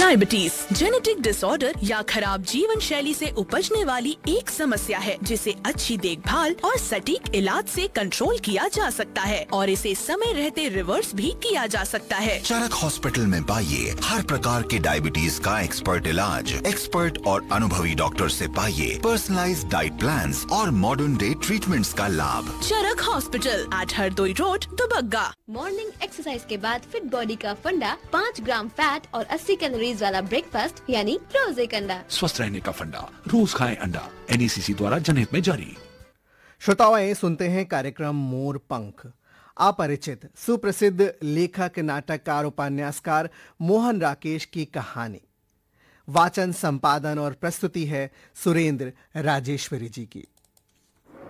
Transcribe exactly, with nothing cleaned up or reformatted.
Diabetes genetic disorder या खराब जीवन शैली से उपजने वाली एक समस्या है जिसे अच्छी देखभाल और सटीक इलाज से कंट्रोल किया जा सकता है और इसे समय रहते रिवर्स भी किया जा सकता है। चरक हॉस्पिटल में पाइए हर प्रकार के डायबिटीज का एक्सपर्ट इलाज, एक्सपर्ट और अनुभवी डॉक्टर से पाइए पर्सनलाइज्ड डाइट प्लान्स और मॉडर्न डे ट्रीटमेंट्स का लाभ। चरक hospital eight Hardoi road, Dubagga. Morning exercise के बाद फिट बॉडी का फंडा, पाँच ग्राम फैट और अस्सी कैलोरीज वाला ब्रेकफास्ट यानी रोज एक अंडा। स्वस्थ रहने का फंडा, रोज खाएं अंडा। एन ई सी सी द्वारा जनहित में जारी। श्रोताओं, सुनते हैं कार्यक्रम मोर पंख। अपरिचित सुप्रसिद्ध लेखक, नाटककार, उपन्यासकार मोहन राकेश की कहानी। वाचन, संपादन और प्रस्तुति है सुरेंद्र राजेश्वरी जी की।